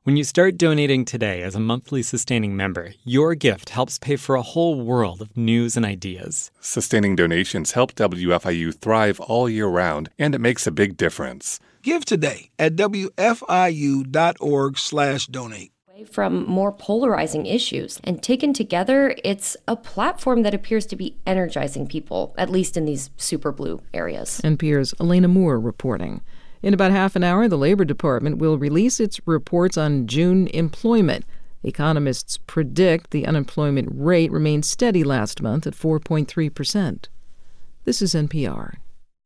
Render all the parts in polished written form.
When you start donating today as a monthly sustaining member, your gift helps pay for a whole world of news and ideas. Sustaining donations help WFIU thrive all year round, and it makes a big difference. Give today at WFIU.org/donate. From more polarizing issues. And taken together, it's a platform that appears to be energizing people, at least in these super blue areas. NPR's Elena Moore reporting. In about half an hour, the Labor Department will release its reports on June employment. Economists predict the unemployment rate remained steady last month at 4.3%. This is NPR.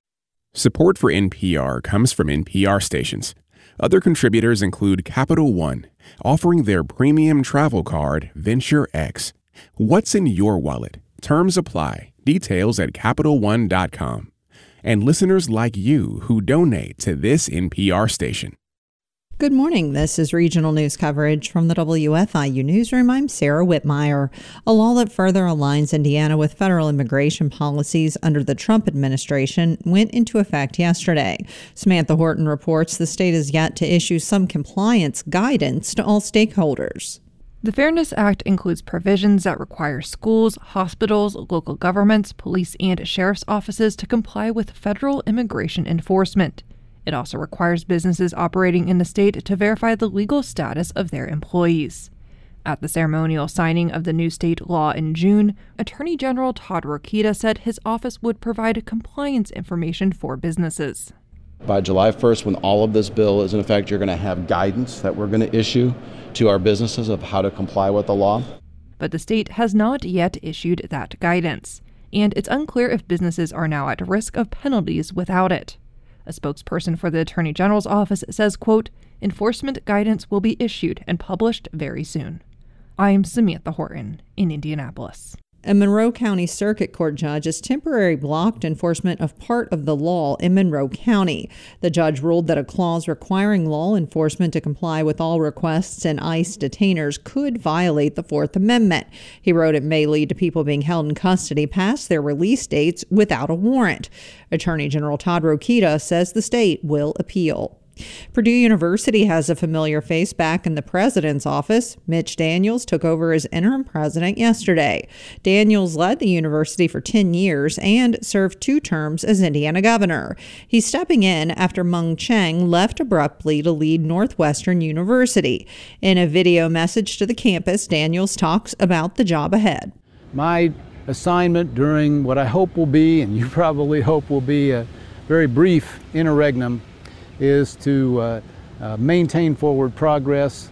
Support for NPR comes from NPR stations. Other contributors include Capital One, offering their premium travel card, Venture X. What's in your wallet? Terms apply. Details at CapitalOne.com. And listeners like you who donate to this NPR station. Good morning. This is regional news coverage from the WFIU Newsroom. I'm Sarah Whitmire. A law that further aligns Indiana with federal immigration policies under the Trump administration went into effect yesterday. Samantha Horton reports the state has yet to issue some compliance guidance to all stakeholders. The Fairness Act includes provisions that require schools, hospitals, local governments, police, and sheriff's offices to comply with federal immigration enforcement. It also requires businesses operating in the state to verify the legal status of their employees. At the ceremonial signing of the new state law in June, Attorney General Todd Rokita said his office would provide compliance information for businesses. By July 1st, when all of this bill is in effect, you're going to have guidance that we're going to issue to our businesses of how to comply with the law. But the state has not yet issued that guidance, and it's unclear if businesses are now at risk of penalties without it. A spokesperson for the Attorney General's office says, quote, enforcement guidance will be issued and published very soon. I'm Samantha Horton in Indianapolis. A Monroe County Circuit Court judge has temporarily blocked enforcement of part of the law in Monroe County. The judge ruled that a clause requiring law enforcement to comply with all requests and ICE detainers could violate the Fourth Amendment. He wrote it may lead to people being held in custody past their release dates without a warrant. Attorney General Todd Rokita says the state will appeal. Purdue University has a familiar face back in the president's office. Mitch Daniels took over as interim president yesterday. Daniels led the university for 10 years and served 2 terms as Indiana governor. He's stepping in after Mung Chiang left abruptly to lead Northwestern University. In a video message to the campus, Daniels talks about the job ahead. My assignment during what I hope will be, and you probably hope will be, a very brief interregnum is to maintain forward progress,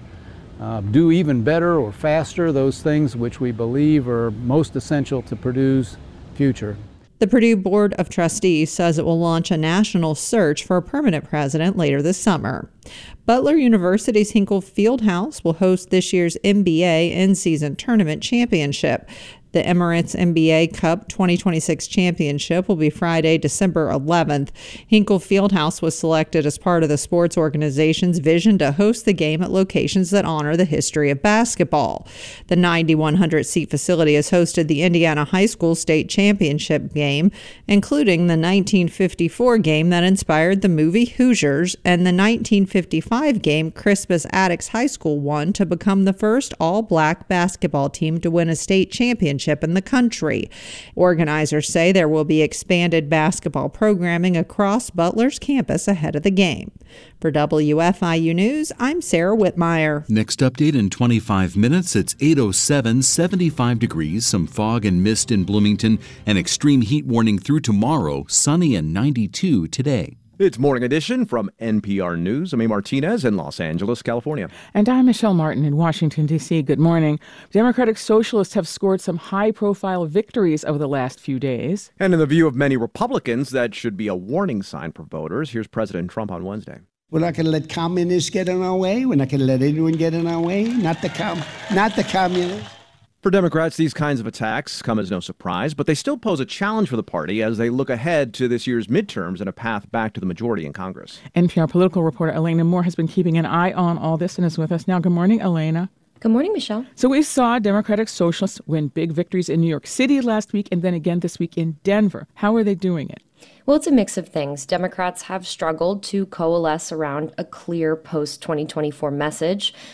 do even better or faster those things which we believe are most essential to Purdue's future. The Purdue Board of Trustees says it will launch a national search for a permanent president later this summer. Butler University's Hinkle Fieldhouse will host this year's NBA in-season tournament championship. The Emirates NBA Cup 2026 championship will be Friday, December 11th. Hinkle Fieldhouse was selected as part of the sports organization's vision to host the game at locations that honor the history of basketball. The 9,100-seat facility has hosted the Indiana High School State Championship game, including the 1954 game that inspired the movie Hoosiers and the 1955 game Crispus Attucks High School won to become the first all-black basketball team to win a state championship in the country. Organizers say there will be expanded basketball programming across Butler's campus ahead of the game. For WFIU News, I'm Sarah Whitmire. Next update in 25 minutes. It's 8:07, 75 degrees, some fog and mist in Bloomington, an extreme heat warning through tomorrow, sunny and 92 today. It's Morning Edition from NPR News. I'm A. Martinez in Los Angeles, California. And I'm Michelle Martin in Washington, D.C. Good morning. Democratic Socialists have scored some high-profile victories over the last few days. And in the view of many Republicans, that should be a warning sign for voters. Here's President Trump on Wednesday. We're not going to let communists get in our way. We're not going to let anyone get in our way. Not the communists. For Democrats, these kinds of attacks come as no surprise, but they still pose a challenge for the party as they look ahead to this year's midterms and a path back to the majority in Congress. NPR political reporter Elena Moore has been keeping an eye on all this and is with us now. Good morning, Elena. Good morning, Michelle. So we saw Democratic Socialists win big victories in New York City last week and then again this week in Denver. How are they doing it? Well, it's a mix of things. Democrats have struggled to coalesce around a clear post-2024 message.